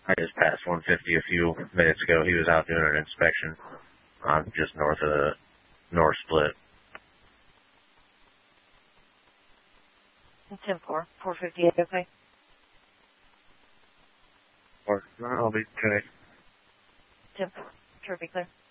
I just passed 150 a few minutes ago. He was out doing an inspection on just north of the north split. 10-4, 458, okay? Or, I'll be okay. 10-4, terrific, clear.